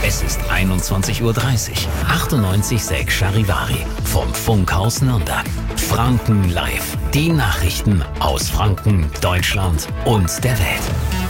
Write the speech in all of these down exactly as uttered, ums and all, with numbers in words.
Es ist einundzwanzig Uhr dreißig. achtundneunzig Komma sechs Charivari vom Funkhaus Nürnberg. Franken live. Die Nachrichten aus Franken, Deutschland und der Welt.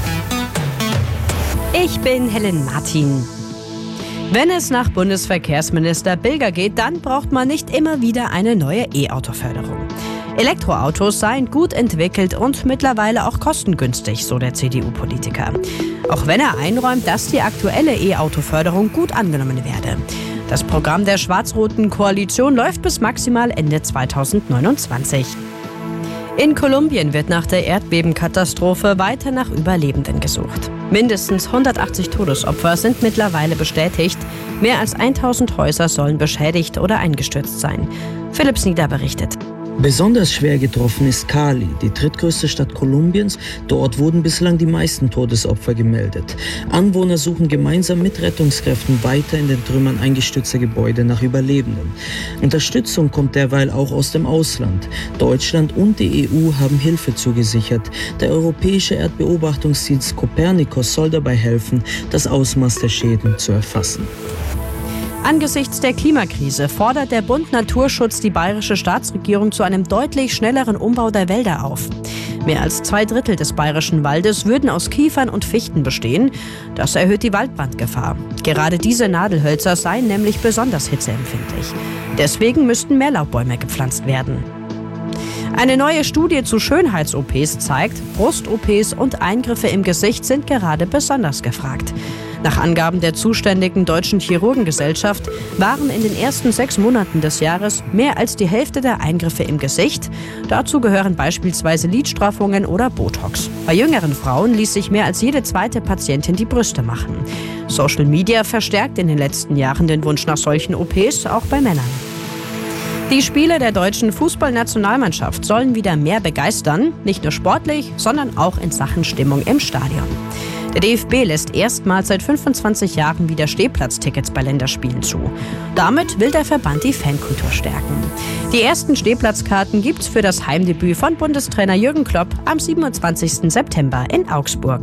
Ich bin Helen Martin. Wenn es nach Bundesverkehrsminister Bilger geht, dann braucht man nicht immer wieder eine neue E-Auto-Förderung. Elektroautos seien gut entwickelt und mittlerweile auch kostengünstig, so der C D U-Politiker. Auch wenn er einräumt, dass die aktuelle E-Auto-Förderung gut angenommen werde. Das Programm der schwarz-roten Koalition läuft bis maximal Ende zweitausendneunundzwanzig. In Kolumbien wird nach der Erdbebenkatastrophe weiter nach Überlebenden gesucht. Mindestens hundertachtzig Todesopfer sind mittlerweile bestätigt. Mehr als tausend Häuser sollen beschädigt oder eingestürzt sein. Philipp Snieder berichtet. Besonders schwer getroffen ist Cali, die drittgrößte Stadt Kolumbiens. Dort wurden bislang die meisten Todesopfer gemeldet. Anwohner suchen gemeinsam mit Rettungskräften weiter in den Trümmern eingestürzter Gebäude nach Überlebenden. Unterstützung kommt derweil auch aus dem Ausland. Deutschland und die E U haben Hilfe zugesichert. Der europäische Erdbeobachtungsdienst Copernicus soll dabei helfen, das Ausmaß der Schäden zu erfassen. Angesichts der Klimakrise fordert der Bund Naturschutz die bayerische Staatsregierung zu einem deutlich schnelleren Umbau der Wälder auf. Mehr als zwei Drittel des bayerischen Waldes würden aus Kiefern und Fichten bestehen. Das erhöht die Waldbrandgefahr. Gerade diese Nadelhölzer seien nämlich besonders hitzeempfindlich. Deswegen müssten mehr Laubbäume gepflanzt werden. Eine neue Studie zu Schönheits-O Ps zeigt, Brust-O Ps und Eingriffe im Gesicht sind gerade besonders gefragt. Nach Angaben der zuständigen Deutschen Chirurgengesellschaft waren in den ersten sechs Monaten des Jahres mehr als die Hälfte der Eingriffe im Gesicht. Dazu gehören beispielsweise Lidstraffungen oder Botox. Bei jüngeren Frauen ließ sich mehr als jede zweite Patientin die Brüste machen. Social Media verstärkt in den letzten Jahren den Wunsch nach solchen O Ps, auch bei Männern. Die Spiele der deutschen Fußballnationalmannschaft sollen wieder mehr begeistern, nicht nur sportlich, sondern auch in Sachen Stimmung im Stadion. Der D F B lässt erstmals seit fünfundzwanzig Jahren wieder Stehplatztickets bei Länderspielen zu. Damit will der Verband die Fankultur stärken. Die ersten Stehplatzkarten gibt's für das Heimdebüt von Bundestrainer Jürgen Klopp am siebenundzwanzigsten September in Augsburg.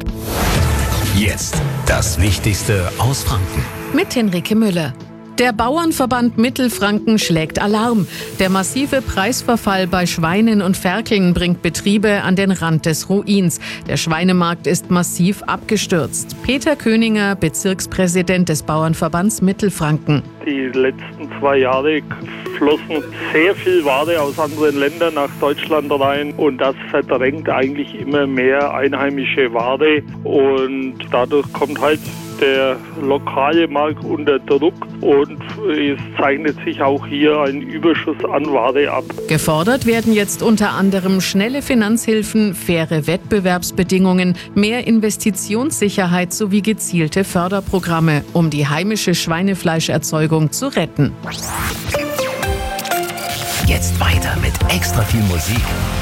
Jetzt das Wichtigste aus Franken. Mit Henrike Müller. Der Bauernverband Mittelfranken schlägt Alarm. Der massive Preisverfall bei Schweinen und Ferkeln bringt Betriebe an den Rand des Ruins. Der Schweinemarkt ist massiv abgestürzt. Peter Köninger, Bezirkspräsident des Bauernverbands Mittelfranken. Die letzten zwei Jahre flossen sehr viel Ware aus anderen Ländern nach Deutschland rein und das verdrängt eigentlich immer mehr einheimische Ware und dadurch kommt halt der lokale Markt unter Druck und es zeichnet sich auch hier ein Überschuss an Ware ab. Gefordert werden jetzt unter anderem schnelle Finanzhilfen, faire Wettbewerbsbedingungen, mehr Investitionssicherheit sowie gezielte Förderprogramme, um die heimische Schweinefleischerzeugung zu retten. Jetzt weiter mit extra viel Musik